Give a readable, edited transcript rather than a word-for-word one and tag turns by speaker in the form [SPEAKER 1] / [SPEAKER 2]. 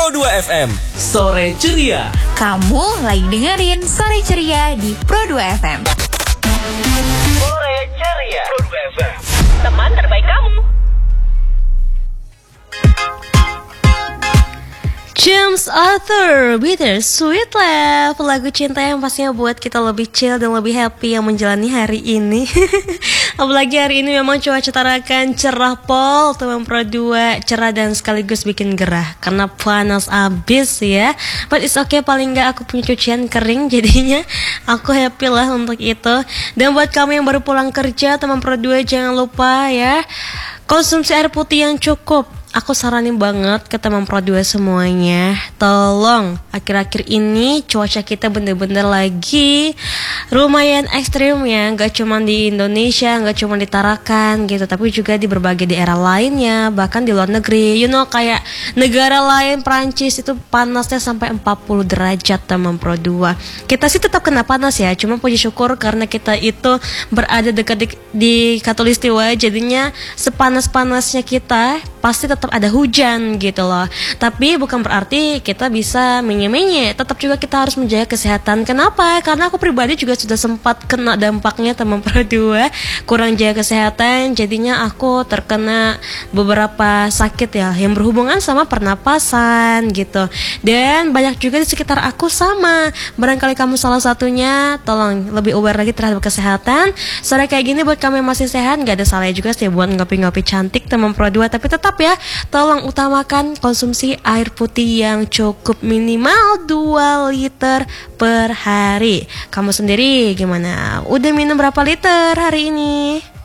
[SPEAKER 1] Pro 2 FM. Sore ceria.
[SPEAKER 2] Kamu lagi dengerin Sore Ceria di Pro 2 FM.
[SPEAKER 1] Sore ceria. Pro 2 FM.
[SPEAKER 2] Teman terbaik kamu.
[SPEAKER 3] James Arthur, Bittersweet Love, lagu cinta yang pastinya buat kita lebih chill dan lebih happy yang menjalani hari ini. Apalagi hari ini memang cuaca tarakan cerah pol, teman Pro 2, cerah dan sekaligus bikin gerah karena panas abis ya. But it's okay, paling gak aku punya cucian kering, jadinya aku happy lah untuk itu. Dan buat kamu yang baru pulang kerja, teman Pro 2, jangan lupa ya, konsumsi air putih yang cukup. Aku saranin banget ke teman Pro 2 semuanya, tolong akhir-akhir ini cuaca kita bener-bener lagi lumayan ekstrim ya. Gak cuma di Indonesia, gak cuma di Tarakan gitu, tapi juga di berbagai daerah lainnya, bahkan di luar negeri. You know, kayak negara lain, Prancis itu panasnya sampai 40 derajat teman Pro 2. Kita sih tetap kena panas ya, cuma puji syukur karena kita itu berada dekat di Katulistiwa, jadinya sepanas-panasnya kita pasti tetap ada hujan gitu loh. Tapi bukan berarti kita bisa menye-menye, tetap juga kita harus menjaga kesehatan. Kenapa? Karena aku pribadi juga sudah sempat kena dampaknya teman Pro 2, kurang jaga kesehatan, jadinya aku terkena beberapa sakit ya yang berhubungan sama pernapasan gitu. Dan banyak juga di sekitar aku sama. Barangkali kamu salah satunya, tolong lebih aware lagi terhadap kesehatan. Sore kayak gini buat kamu yang masih sehat, gak ada salahnya juga sih buat ngopi-ngopi cantik teman Pro 2. Tapi tetap ya, tolong utamakan konsumsi air putih yang cukup, minimal 2 liter per hari. Kamu sendiri gimana? Udah minum berapa liter hari ini?